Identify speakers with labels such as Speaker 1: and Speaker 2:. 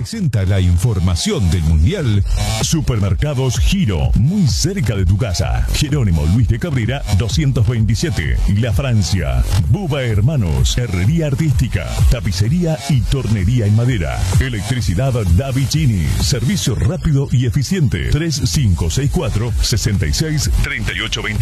Speaker 1: presenta la información del Mundial. Supermercados Giro, muy cerca de tu casa. Jerónimo Luis de Cabrera, 227, La Francia. Buba Hermanos, herrería artística, tapicería y tornería en madera. Electricidad Da Vicini, servicio rápido y eficiente. 3564 66 38 20.